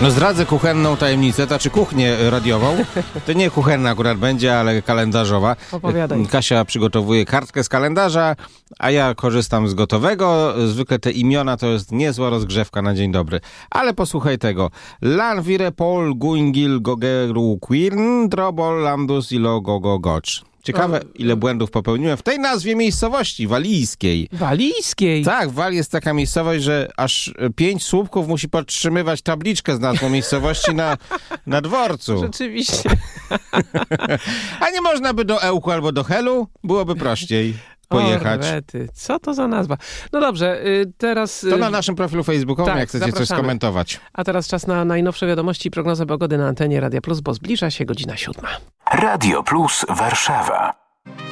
No zdradzę kuchenną tajemnicę, to znaczy kuchnię radiową. To nie kuchenna akurat będzie, ale kalendarzowa. Opowiadaj. Kasia przygotowuje kartkę z kalendarza, a ja korzystam z gotowego. Zwykle te imiona to jest niezła rozgrzewka na dzień dobry. Ale posłuchaj tego. Lanvire Paul Guingil Gogeru Quirn Drobol Landus Ilo Gogo Gocz. Ciekawe, ile błędów popełniłem w tej nazwie miejscowości walijskiej. Walijskiej? Tak, w Walii jest taka miejscowość, że aż 5 słupków musi podtrzymywać tabliczkę z nazwą miejscowości na dworcu. Rzeczywiście. A nie można by do Ełku albo do Helu? Byłoby prościej pojechać. O, rety. Co to za nazwa? No dobrze, teraz... To na naszym profilu facebookowym, tak, jak chcecie zapraszamy. coś skomentować. A teraz czas na najnowsze wiadomości i prognozę pogody na antenie Radia Plus, bo zbliża się godzina 7. Radio Plus Warszawa.